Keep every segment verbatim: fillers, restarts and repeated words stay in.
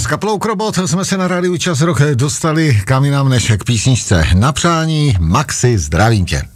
S kapelou Krobot jsme se na rádiu Čas Rock dostali kam jinam než k písničce Na přání. Maxi, zdravím tě.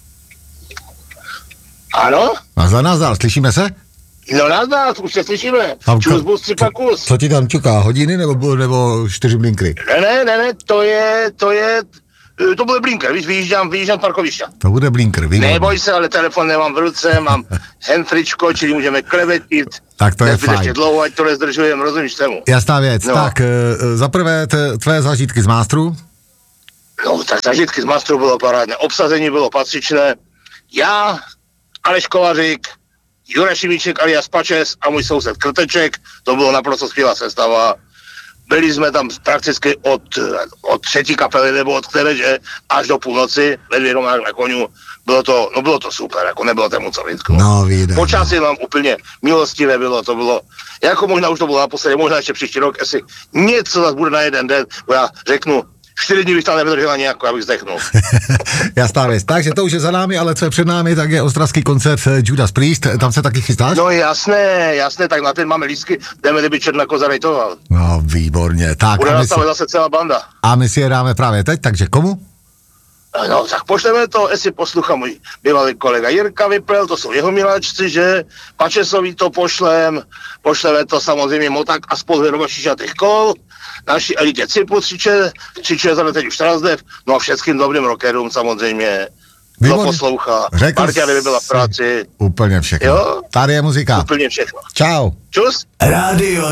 Ano? Nazdar, nazdar, slyšíme se? No nazdar, už se slyšíme. Tam Čus, ko- bus, třipa, kus. Co ti tam čuká, hodiny nebo, nebo čtyři blinkry? Ne, ne, ne, ne, to je, to je, to bude blinker, víš, vyjíždám, vyjíždám parkoviště. To bude blinker, výborně. Neboj se, ale telefon nemám v ruce, mám handfričko, čili můžeme klevetit. Tak to je Nezbyt fajn. ještě dlouho, ať to nezdržujem, rozumíš tomu? Jasná věc. No. Tak, uh, za prvé t- tvé zážitky z Masteru. No, tak zažitky z Masteru bylo parádné, obsazení bylo patřičné. Já, Aleš Kovařík, Juraj Šimíček alias Pačes a můj soused Krteček, to bylo naprosto skvělá sestava. Byli jsme tam prakticky od, od třetí kapely nebo od které, že až do půlnoci, ledvě doma na koniu. Bylo to, no bylo to super, jako nebylo tomu co říct. No, vidím. Počasí nám úplně milostivé bylo, to bylo, jako možná už to bylo naposledy, možná ještě příští rok, jestli něco zase bude na jeden den, bo já řeknu, čtyři dny bych tam nevydržela nějakou, abych zdechnul. Jasná věc. Takže to už je za námi, ale co je před námi, tak je ostravský koncert Judas Priest. Tam se taky chystáš? No jasné, jasné, tak na ten máme lístky, jdeme, kdyby Černá koza rejtoval. No, výborně. Tak, Bude a my, si, nastavit zase celá banda. a my si je dáme právě teď, takže komu? No, tak pošleme to, jestli poslucha můj bývalý kolega Jirka Vypel, to jsou jeho miláčci, že? Pačesovi to pošlem, pošleme to samozřejmě Motak a spoluvěrova šišatých kol, naši elitě Cipu, třiče, třiče za teď už Trasdev, no a všetkým dobrým rockerům samozřejmě, kdo Výborně. poslouchá, Řekl partia by byla v jsi práci, úplně všechno. Jo? Tady je muzika. úplně všechno. Čau. Čus? Rádio